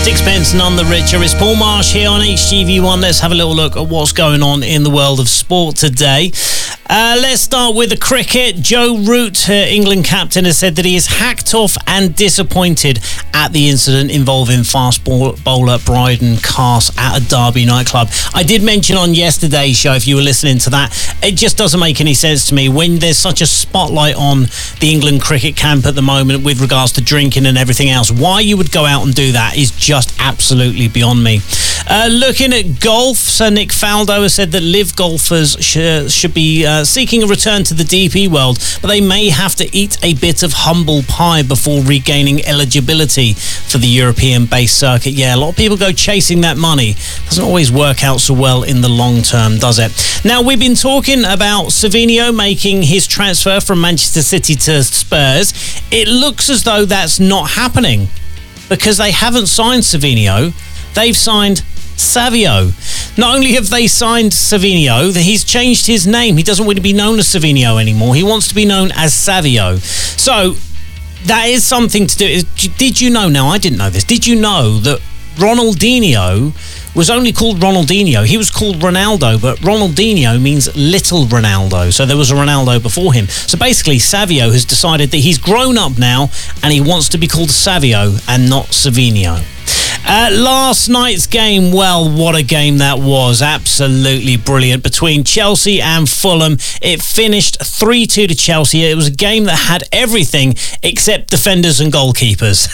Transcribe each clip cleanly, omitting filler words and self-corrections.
Sixpence none the richer. It's Paul Marsh here on HTV1. Let's have a little look at what's going on in the world of sport today. Let's start with the cricket. Joe Root, England captain, has said that he is hacked off and disappointed at the incident involving fast bowler Bryden Carse at a Derby nightclub. I did mention on yesterday's show, if you were listening to that, it just doesn't make any sense to me when there's such a spotlight on the England cricket camp at the moment with regards to drinking and everything else. Why you would go out and do that is just absolutely beyond me. Looking at golf, Sir Nick Faldo has said that live golfers should be seeking a return to the DP world, but they may have to eat a bit of humble pie before regaining eligibility for the European-based circuit. Yeah, a lot of people go chasing that money. Doesn't always work out so well in the long term, does it? Now, we've been talking about Savinho making his transfer from Manchester City to Spurs. It looks as though that's not happening because they haven't signed Savinho. They've signed Savio. Not only have they signed Savinho, he's changed his name. He doesn't want to be known as Savinho anymore. He wants to be known as Savio. So that is something to do. Did you know? Now, I didn't know this. Did you know that Ronaldinho was only called Ronaldinho? He was called Ronaldo, but Ronaldinho means little Ronaldo. So there was a Ronaldo before him. So basically, Savio has decided that he's grown up now and he wants to be called Savio and not Savinho. Last night's game, well, what a game that was. Absolutely brilliant. Between Chelsea and Fulham, it finished 3-2 to Chelsea. It was a game that had everything except defenders and goalkeepers.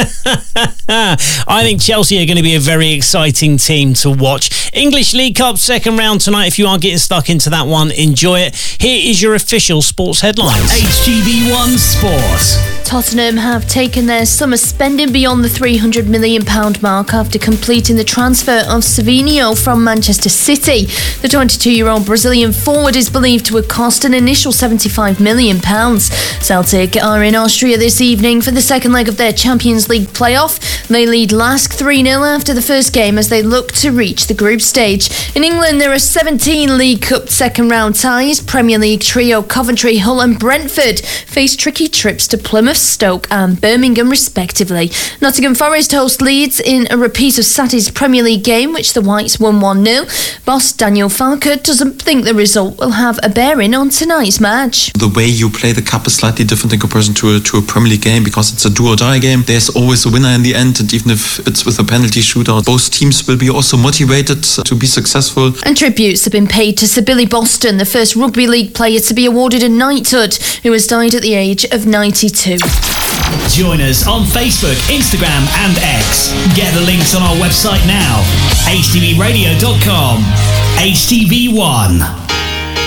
I think Chelsea are going to be a very exciting team to watch. English League Cup second round tonight. If you are getting stuck into that one, enjoy it. Here is your official sports headlines. HTV1 Sport. Tottenham have taken their summer spending beyond the £300 million mark after completing the transfer of Savinho from Manchester City. The 22-year-old Brazilian forward is believed to have cost an initial £75 million. Celtic are in Austria this evening for the second leg of their Champions League playoff. They lead Lask 3-0 after the first game as they look to reach the group stage. In England, there are 17 League Cup second round ties. Premier League trio Coventry, Hull and Brentford face tricky trips to Plymouth, Stoke and Birmingham respectively. Nottingham Forest host Leeds in a repeat of Saturday's Premier League game, which the Whites won 1-0. Boss Daniel Farke doesn't think the result will have a bearing on tonight's match. The way you play the cup is slightly different in comparison to a Premier League game because it's a do-or-die game. There's always a winner in the end, and even if it's with a penalty shootout, both teams will be also motivated to be successful. And tributes have been paid to Sir Billy Boston, the first rugby league player to be awarded a knighthood, who has died at the age of 92. Join us on Facebook, Instagram and X. Get the links on our website now, htvradio.com. HTV1.